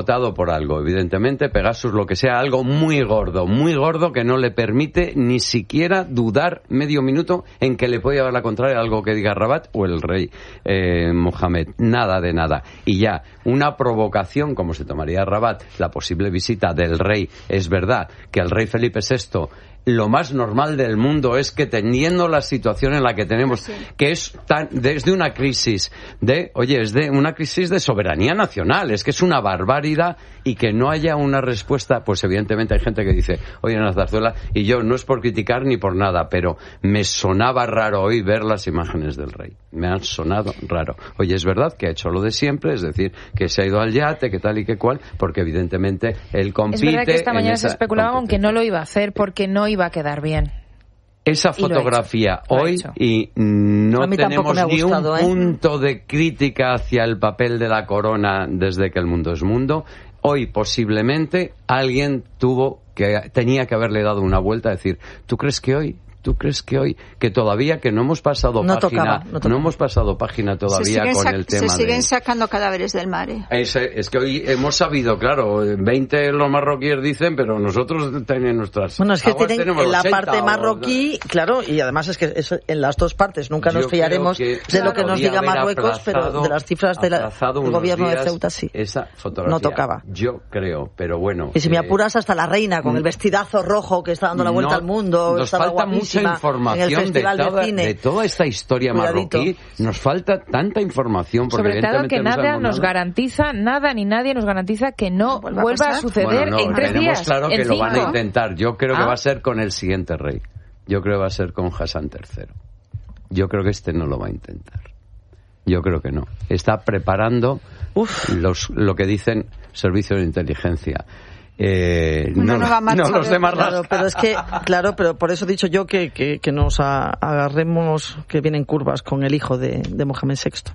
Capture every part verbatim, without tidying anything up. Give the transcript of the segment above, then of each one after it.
votado por algo, evidentemente, Pegasus, lo que sea, algo muy gordo, muy gordo que no le permite ni siquiera dudar medio minuto en que le puede llevar la contraria a algo que diga Rabat o el rey eh, Mohamed. Nada de nada. Y ya, una provocación, como se tomaría Rabat, la posible visita del rey. Es verdad que el rey Felipe sexto, lo más normal del mundo es que teniendo la situación en la que tenemos, sí, que es tan, desde una crisis de, oye, es de una crisis de soberanía nacional, es que es una barbaridad, y que no haya una respuesta, pues evidentemente hay gente que dice, oye, en la zarzuela, y yo no es por criticar ni por nada, pero me sonaba raro hoy ver las imágenes del rey, me han sonado raro. Oye, es verdad que ha hecho lo de siempre, es decir, que se ha ido al yate, que tal y que cual, porque evidentemente él compite. Es verdad que esta mañana esa se especulaba con que no lo iba a hacer porque no iba a quedar bien. Esa fotografía hoy, y no tenemos ni un ¿eh? punto de crítica hacia el papel de la corona desde que el mundo es mundo. Hoy posiblemente alguien tuvo que tenía que haberle dado una vuelta a decir, ¿tú crees que hoy? ¿Tú crees que hoy, que todavía que no hemos pasado no página, tocaba, no, no hemos pasado página todavía con el tema de... Se siguen sacando cadáveres del mar. ¿eh? Es, es que hoy hemos sabido, claro, veinte los marroquíes dicen, pero nosotros tenemos nuestras... Bueno, es que aguas, tienen en la parte marroquí, o... claro, y además es que es en las dos partes, nunca nos Yo fiaremos que de lo que nos diga Marruecos, pero de las cifras del gobierno de Ceuta sí. Esa fotografía no tocaba. Yo creo, pero bueno... Y si eh, me apuras hasta la reina, con el vestidazo rojo que está dando la vuelta no, al mundo, nos estaba falta mucha información. De toda, de, de toda esta historia Cuidadito. marroquí nos falta tanta información porque sobre todo que no nada nos nada. garantiza, nada ni nadie nos garantiza que no, no vuelva, vuelva a, a suceder bueno, no, en tres tenemos días. Claro que en lo cinco. van a intentar. Yo creo ¿Ah? que va a ser con el siguiente rey. Yo creo que va a ser con Hassan tercero. Yo creo que este no lo va a intentar. Yo creo que no. Está preparando los, lo que dicen servicios de inteligencia. Eh, no, no, no los demás claro, pero es que claro, pero por eso he dicho yo que, que, que nos a, agarremos que vienen curvas con el hijo de, de Mohamed sexto.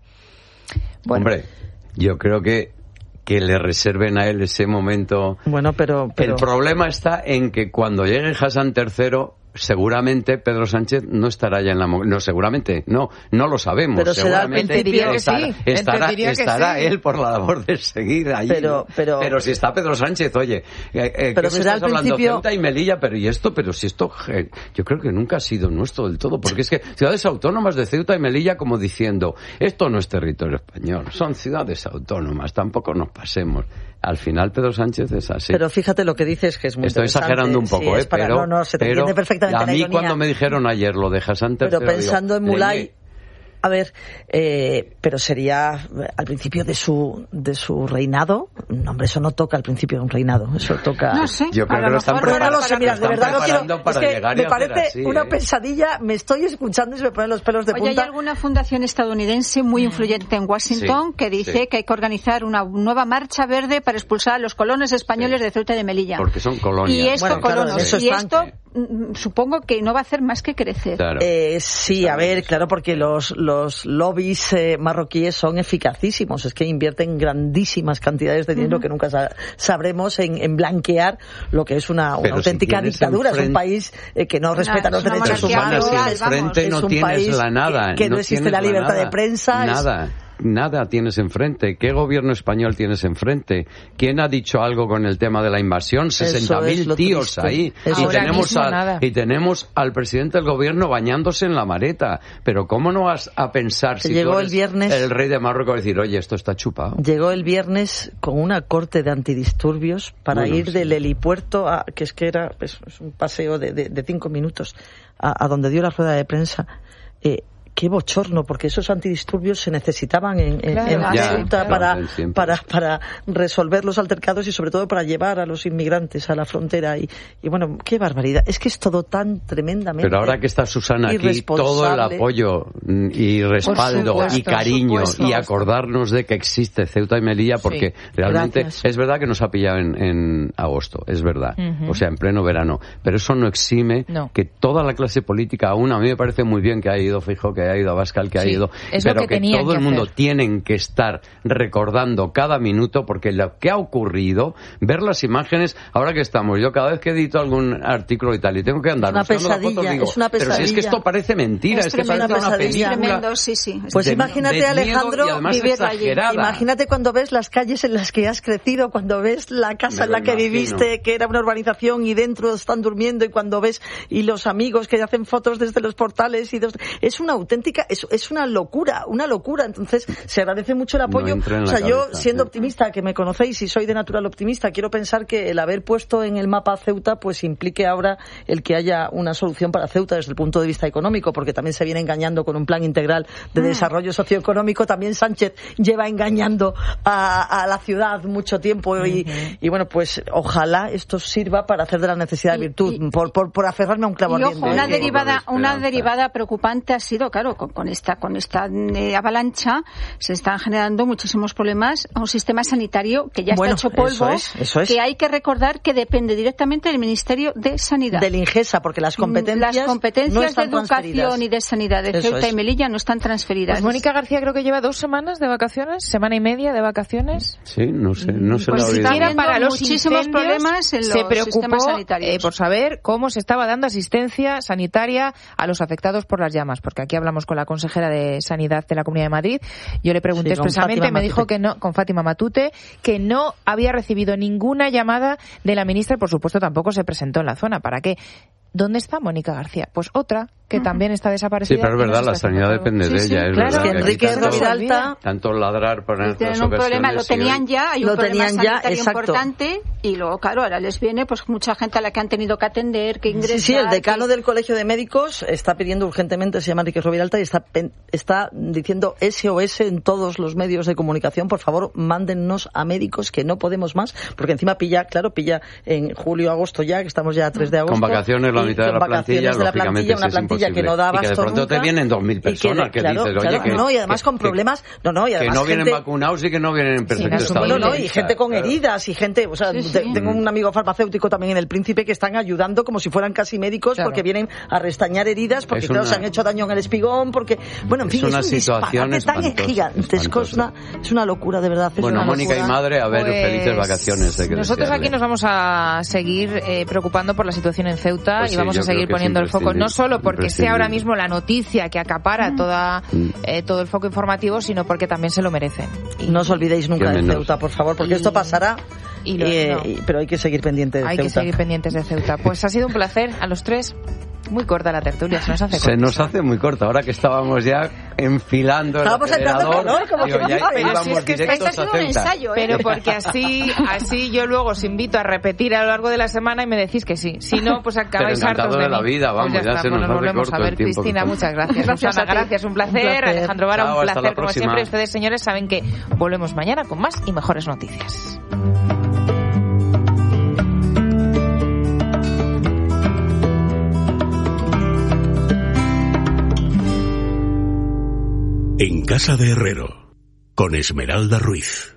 Bueno. Hombre, yo creo que que le reserven a él ese momento. Bueno, pero, pero... el problema está en que cuando llegue Hassan tercero, seguramente Pedro Sánchez no estará ya en la... No, seguramente, no, no lo sabemos. Pero seguramente será estará, sí. estará, que estará sí. él por la labor de seguir allí. Pero, pero, pero si está Pedro Sánchez, oye, eh, eh, pero ¿qué será me estás al hablando? principio... Ceuta y Melilla, pero ¿y esto? Pero si esto, eh, yo creo que nunca ha sido nuestro del todo, porque es que ciudades autónomas de Ceuta y Melilla como diciendo, esto no es territorio español, son ciudades autónomas, tampoco nos pasemos. Al final Pedro Sánchez es así. Pero fíjate lo que dices, que es muy Estoy exagerando un poco, sí, ¿eh? Para, pero, no, no, se te pero entiende perfectamente a mí la ironía. Cuando me dijeron ayer lo de Hassan tercero... Pero pensando digo, en Mulay... leí... A ver, eh, pero sería al principio de su de su reinado. No, hombre, eso no toca al principio de un reinado. Eso toca. No sé. Yo creo que lo están preparando. No lo sé, mira, de verdad no quiero. Para es que llegar me y hacer parece así, una ¿eh? pesadilla. Me estoy escuchando y se me ponen los pelos de Oye, punta. hay alguna fundación estadounidense muy influyente en Washington sí, que dice sí. que hay que organizar una nueva marcha verde para expulsar a los colonos españoles sí. de Ceuta y de Melilla. Porque son colonias. Y esto, bueno, colonos. Claro, eso y están... esto supongo que no va a hacer más que crecer. Claro. Eh, sí, a ver, claro, porque los los lobbies eh, marroquíes son eficacísimos. Es que invierten grandísimas cantidades de dinero uh-huh. que nunca sa- sabremos en, en blanquear lo que es una, una auténtica si dictadura. Enfrente... Es un país eh, que no respeta no, los derechos humanos. Si enfrente es no un tienes país la nada. Que, que no, no existe la libertad nada, de prensa. Nada. Es... Nada tienes enfrente. ¿Qué gobierno español tienes enfrente? ¿Quién ha dicho algo con el tema de la invasión? sesenta mil tíos triste. ahí. Eso y es tenemos, mismo, a, y tenemos al presidente del gobierno bañándose en la mareta. Pero ¿cómo no vas a pensar si llegó tú eres el, viernes, el rey de Marruecos a decir, oye, esto está chupado? Llegó el viernes con una corte de antidisturbios para bueno, ir sí. del helipuerto a, que es que era pues, es un paseo de, de, de cinco minutos, a, a donde dio la rueda de prensa. Eh, Qué bochorno, porque esos antidisturbios se necesitaban en, en, claro, en ya, Ceuta claro, para, claro, para, para resolver los altercados y sobre todo para llevar a los inmigrantes a la frontera. Y, y bueno, qué barbaridad. Es que es todo tan tremendamente Pero ahora que está Susana aquí, todo el apoyo y respaldo supuesto, y cariño y acordarnos de que existe Ceuta y Melilla, porque sí, realmente gracias. Es verdad que nos ha pillado en, en agosto, es verdad, uh-huh. o sea, en pleno verano. Pero eso no exime no. que toda la clase política, aún a mí me parece muy bien que haya ido Feijóo, que haya ido, Abascal que haya Sí, ido, es lo pero que que, tenían todo que el mundo hacer. tienen que estar recordando cada minuto, porque lo que ha ocurrido, ver las imágenes, ahora que estamos, yo cada vez que edito algún artículo y tal, y tengo que andar Una buscando las fotos, pesadilla, digo, es una pero si es que pesadilla. esto parece mentira, Es es, que tremendo, parece una pesadilla. película. Tremendo, sí, sí. Pues de- imagínate, de miedo Alejandro, y además vivir allí. exagerada. Imagínate cuando ves las calles en las que has crecido, cuando ves la casa Me en la lo que imagino. viviste, que era una urbanización y dentro están durmiendo, y cuando ves y los amigos que hacen fotos desde los portales y desde... es una auténtica, es, es una locura, una locura. Entonces se agradece mucho el apoyo. No entra en o la sea, yo cabeza, siendo sí. optimista, que me conocéis y soy de natural optimista, quiero pensar que el haber puesto en el mapa Ceuta pues implique ahora el que haya una solución para Ceuta desde el punto de vista económico, porque también se viene engañando con un plan integral de desarrollo socioeconómico. También Sánchez lleva engañando a, a la ciudad mucho tiempo y, uh-huh. y bueno, pues ojalá esto sirva para hacer de la necesidad de virtud, y, y, por, por, por aferrarme a un clavo y ardiente. ojo, una ¿eh? derivada, una derivada preocupante ha sido, claro, con, con esta, con esta eh, avalancha se están generando muchísimos problemas a un sistema sanitario que ya bueno, está hecho polvo, eso es, eso es. que hay que recordar que depende directamente del Ministerio de Sanidad. Del Ingesa, porque las competencias, las competencias no están de educación y de sanidad de eso Ceuta es. y Melilla no están transferidas. Pues Mónica García creo que lleva dos semanas de vacaciones, semana y media de vacaciones. Sí, no sé, no sé pues la ni verdad. siquiera para los muchísimos problemas en los se preocupó sistemas sanitarios. Eh, por saber cómo se estaba dando asistencia sanitaria a los afectados por las llamas, porque aquí hablamos con la consejera de Sanidad de la Comunidad de Madrid. Yo le pregunté sí, expresamente, me dijo que no, con Fátima Matute, que no había recibido ninguna llamada de la ministra y por supuesto tampoco se presentó en la zona. ¿Para qué? ¿Dónde está Mónica García? Pues otra que uh-huh. también está desaparecida. Sí, pero es verdad, la sanidad depende sí, de sí, ella. Es claro, verdad, que Enrique tanto, Roviralta... Tanto ladrar por en otras un problema, lo tenían hoy... ya, hay lo un problema tenían ya, sanitario exacto. importante y luego, claro, ahora les viene pues mucha gente a la que han tenido que atender, que ingresar... Sí, sí, el decano que... del Colegio de Médicos está pidiendo urgentemente, se llama Enrique Roviralta, y está, está diciendo S O S en todos los medios de comunicación, por favor, mándennos a médicos que no podemos más, porque encima pilla, claro, pilla en julio, agosto ya, que estamos ya a tres de agosto. Con vacaciones la mitad de la plantilla, de la plantilla, una plantilla que no da abasto y que de pronto nunca, te vienen dos mil personas, que, que claro, dices, oye, claro, que... no, y además que, con problemas, no, no, y además que no vienen gente, vacunados y que no vienen en perfecto sí, estado. bueno, no, de y vista, gente con claro. heridas y gente, o sea, sí, sí. Te, tengo un amigo farmacéutico también en El Príncipe que están ayudando como si fueran casi médicos, claro, porque vienen a restañar heridas, porque es claro, una, se han hecho daño en el espigón, porque, bueno, en fin, es, una es un situación disparate tan gigantesco, es una, es una locura, de verdad. Es bueno, una Mónica locura. y madre, a ver, pues, felices vacaciones. De que nosotros desearle. aquí nos vamos a seguir eh, preocupando por la situación en Ceuta pues y sí, vamos a seguir poniendo el foco, no solo porque sea ahora mismo la noticia que acapara toda eh, todo el foco informativo, sino porque también se lo merecen. Y no os olvidéis nunca de Ceuta, por favor, porque y, esto pasará, y lo, eh, no. y, pero hay que seguir pendientes de hay Ceuta. Hay que seguir pendientes de Ceuta. Pues ha sido un placer a los tres. Muy corta la tertulia, se nos hace corta. Se nos hace muy corta, ahora que estábamos ya enfilando Estábamos el acelerador, calor, como digo, que ya pero íbamos si es que directos ha sido a un Ceuta. ensayo, ¿eh? Pero porque así, así yo luego os invito a repetir a lo largo de la semana y me decís que sí. Si no, pues acabáis pero hartos de, de la mí. vida, vamos, pues ya, ya está, se nos nos hace volvemos corto a ver, el tiempo Cristina, muchas gracias. Gracias, Susana, gracias, un placer. un placer. Alejandro Vara, Chao, un placer como próxima. siempre. Ustedes, señores, saben que volvemos mañana con más y mejores noticias. En Casa de Herrero, con Esmeralda Ruiz.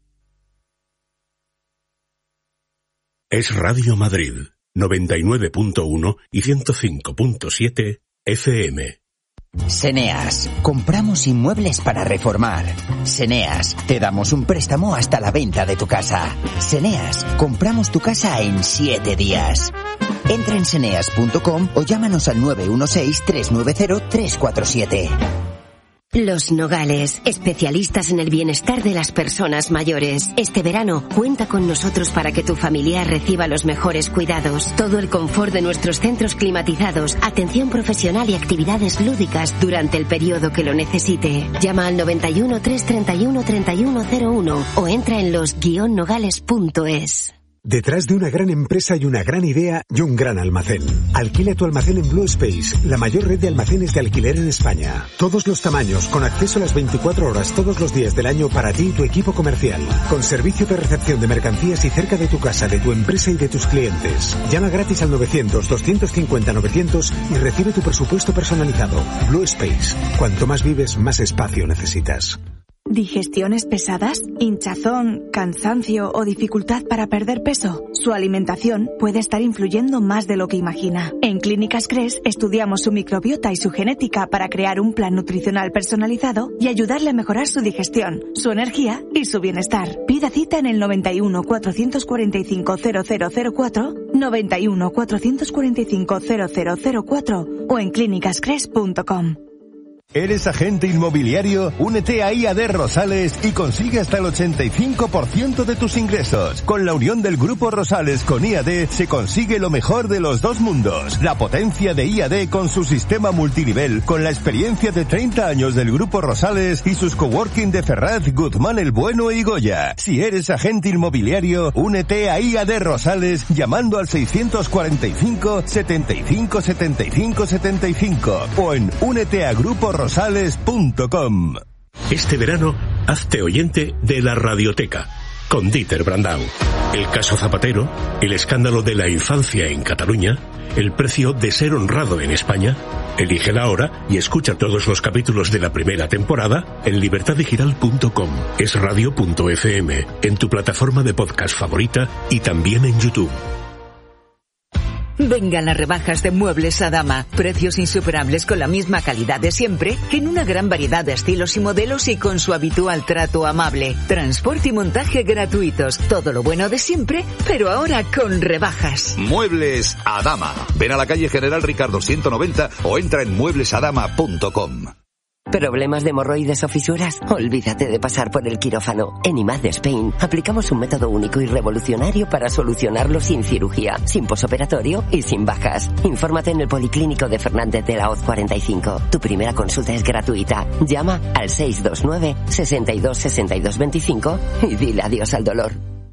Es Radio Madrid, noventa y nueve punto uno y ciento cinco punto siete F M. Seneas, compramos inmuebles para reformar. Seneas, te damos un préstamo hasta la venta de tu casa. Seneas, compramos tu casa en siete días. Entra en seneas punto com o llámanos al nueve uno seis, tres nueve cero, tres cuatro siete. Los Nogales, especialistas en el bienestar de las personas mayores. Este verano, cuenta con nosotros para que tu familiar reciba los mejores cuidados, todo el confort de nuestros centros climatizados, atención profesional y actividades lúdicas durante el periodo que lo necesite. Llama al noventa y uno, trescientos treinta y uno, treinta y uno cero uno o entra en los guion nogales punto es. Detrás de una gran empresa hay una gran idea y un gran almacén. Alquila tu almacén en Blue Space, la mayor red de almacenes de alquiler en España. Todos los tamaños, con acceso a las veinticuatro horas todos los días del año para ti y tu equipo comercial. Con servicio de recepción de mercancías y cerca de tu casa, de tu empresa y de tus clientes. Llama gratis al novecientos, doscientos cincuenta, novecientos y recibe tu presupuesto personalizado. Blue Space. Cuanto más vives, más espacio necesitas. ¿Digestiones pesadas? ¿Hinchazón, cansancio o dificultad para perder peso? Su alimentación puede estar influyendo más de lo que imagina. En Clínicas Cres estudiamos su microbiota y su genética para crear un plan nutricional personalizado y ayudarle a mejorar su digestión, su energía y su bienestar. Pida cita en el noventa y uno, cuatrocientos cuarenta y cinco, cero cero cero cuatro, noventa y uno, cuatrocientos cuarenta y cinco, cero cero cero cuatro o en clínicas cres punto com. ¿Eres agente inmobiliario? Únete a I A D Rosales y consigue hasta el ochenta y cinco por ciento de tus ingresos. Con la unión del Grupo Rosales con I A D se consigue lo mejor de los dos mundos. La potencia de I A D con su sistema multinivel, con la experiencia de treinta años del Grupo Rosales y sus coworking de Ferraz, Guzmán el Bueno y Goya. Si eres agente inmobiliario, únete a I A D Rosales llamando al seiscientos cuarenta y cinco, setenta y cinco, setenta y cinco, setenta y cinco o en únete a grupo rosales punto com. Este verano, hazte oyente de la Radioteca, con Dieter Brandau. El caso Zapatero, el escándalo de la infancia en Cataluña, el precio de ser honrado en España. Elige la hora y escucha todos los capítulos de la primera temporada en libertad digital punto com, es radio punto efe eme, en tu plataforma de podcast favorita y también en YouTube. Vengan las rebajas de Muebles Adama. Precios insuperables con la misma calidad de siempre, en una gran variedad de estilos y modelos y con su habitual trato amable. Transporte y montaje gratuitos. Todo lo bueno de siempre, pero ahora con rebajas. Muebles Adama. Ven a la calle General Ricardo ciento noventa o entra en muebles adama punto com. ¿Problemas de hemorroides o fisuras? Olvídate de pasar por el quirófano. En I M A D Spain aplicamos un método único y revolucionario para solucionarlo sin cirugía, sin posoperatorio y sin bajas. Infórmate en el Policlínico de Fernández de la Hoz cuarenta y cinco. Tu primera consulta es gratuita. Llama al seis dos nueve, sesenta y dos, sesenta y dos veinticinco y dile adiós al dolor.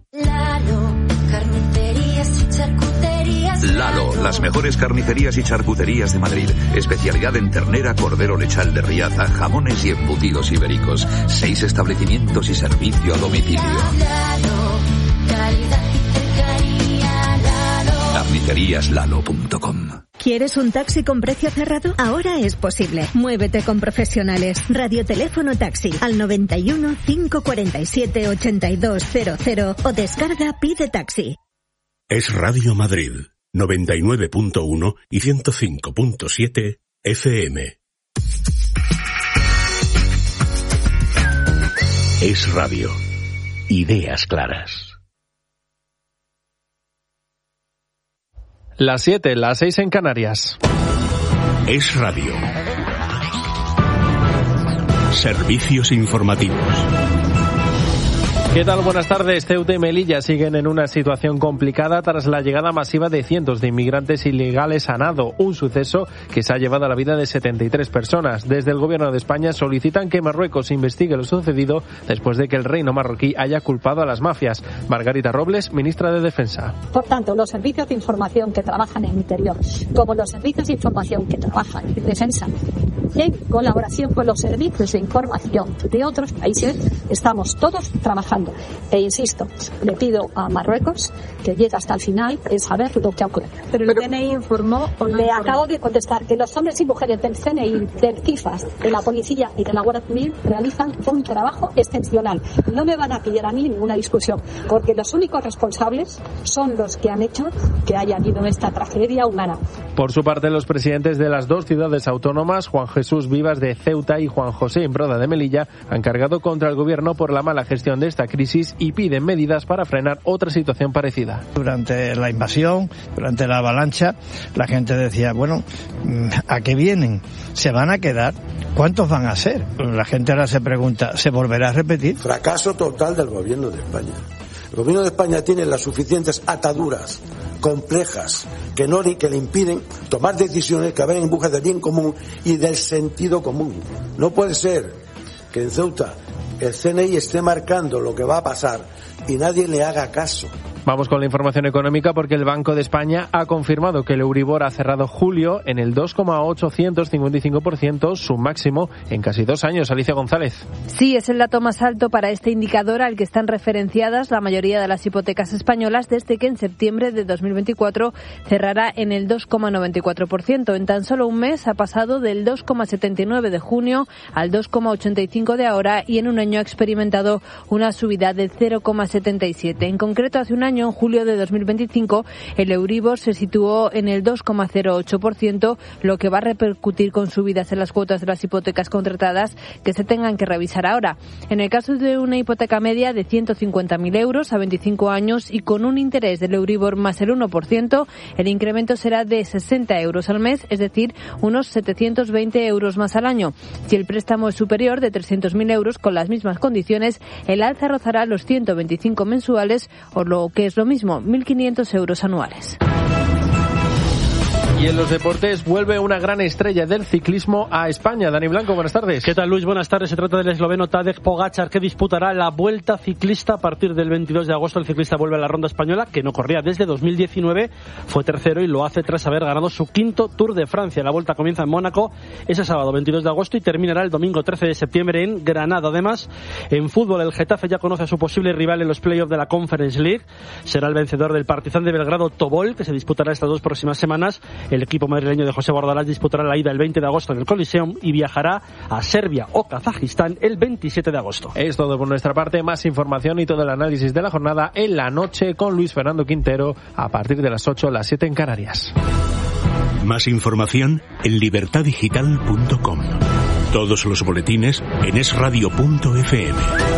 Lalo, las mejores carnicerías y charcuterías de Madrid. Especialidad en ternera, cordero lechal de Riaza, jamones y embutidos ibéricos. Seis establecimientos y servicio a domicilio. carnicerías lalo punto com. ¿Quieres un taxi con precio cerrado? Ahora es posible. Muévete con profesionales. Radioteléfono taxi al noventa y uno, cinco cuarenta y siete, ochenta y dos cero cero o descarga Pide Taxi. Es Radio Madrid, noventa y nueve punto uno y ciento cinco punto siete efe eme. Es radio. Ideas claras. Las siete, las seis en Canarias. Es radio. Servicios informativos. ¿Qué tal? Buenas tardes. Ceuta y Melilla siguen en una situación complicada tras la llegada masiva de cientos de inmigrantes ilegales a nado, un suceso que se ha llevado a la vida de setenta y tres personas. Desde el Gobierno de España solicitan que Marruecos investigue lo sucedido después de que el reino marroquí haya culpado a las mafias. Margarita Robles, ministra de Defensa. Por tanto, los servicios de información que trabajan en interior, como los servicios de información que trabajan en defensa, en colaboración con los servicios de información de otros países, estamos todos trabajando. E insisto, le pido a Marruecos que llegue hasta el final en saber lo que ha ocurrido. Pero el C N I informó o no Le informó? acabo de contestar que los hombres y mujeres del C N I, del CIFAS, de la policía y de la Guardia Civil realizan un trabajo excepcional. No me van a pillar a mí ninguna discusión, porque los únicos responsables son los que han hecho que haya habido esta tragedia humana. Por su parte, los presidentes de las dos ciudades autónomas, Juan Jesús Vivas de Ceuta y Juan José Imbroda de Melilla, han cargado contra el gobierno por la mala gestión de esta crisis y piden medidas para frenar otra situación parecida. Durante la invasión, durante la avalancha, la gente decía, bueno, ¿a qué vienen? ¿Se van a quedar? ¿Cuántos van a ser? La gente ahora se pregunta, ¿se volverá a repetir? Fracaso total del gobierno de España. El gobierno de España tiene las suficientes ataduras complejas que no que le impiden tomar decisiones que van en busca del bien común y del sentido común. No puede ser que en Ceuta el C N I esté marcando lo que va a pasar y nadie le haga caso. Vamos con la información económica porque el Banco de España ha confirmado que el Euribor ha cerrado julio en el dos coma ochocientos cincuenta y cinco por ciento, su máximo en casi dos años. Alicia González. Sí, es el dato más alto para este indicador al que están referenciadas la mayoría de las hipotecas españolas desde que en septiembre de dos mil veinticuatro cerrará en el dos coma noventa y cuatro por ciento. En tan solo un mes ha pasado del dos coma setenta y nueve de junio al dos coma ochenta y cinco de ahora y en un año ha experimentado una subida del cero coma setenta y siete. En concreto, hace un año, en julio de dos mil veinticinco, el Euribor se situó en el dos coma cero ocho por ciento, lo que va a repercutir con subidas en las cuotas de las hipotecas contratadas que se tengan que revisar ahora. En el caso de una hipoteca media de ciento cincuenta mil euros a veinticinco años y con un interés del Euribor más el uno por ciento, el incremento será de sesenta euros al mes, es decir, unos setecientos veinte euros más al año. Si el préstamo es superior de trescientos mil euros con las mismas condiciones, el alza rozará los ciento veinticinco mensuales o lo que es lo mismo, mil quinientos euros anuales. Y en los deportes vuelve una gran estrella del ciclismo a España. Dani Blanco, buenas tardes. ¿Qué tal, Luis? Buenas tardes. Se trata del esloveno Tadej Pogačar, que disputará la Vuelta Ciclista a partir del veintidós de agosto. El ciclista vuelve a la ronda española, que no corría desde dos mil diecinueve. Fue tercero y lo hace tras haber ganado su quinto Tour de Francia. La Vuelta comienza en Mónaco ese sábado veintidós de agosto y terminará el domingo trece de septiembre en Granada. Además, en fútbol, el Getafe ya conoce a su posible rival en los playoffs de la Conference League. Será el vencedor del Partizan de Belgrado, Tobol, que se disputará estas dos próximas semanas. El equipo madrileño de José Bordalás disputará la ida el veinte de agosto en el Coliseum y viajará a Serbia o Kazajistán el veintisiete de agosto. Es todo por nuestra parte. Más información y todo el análisis de la jornada en la noche con Luis Fernando Quintero a partir de las ocho, las siete en Canarias. Más información en libertad digital punto com. Todos los boletines en es radio punto efe eme.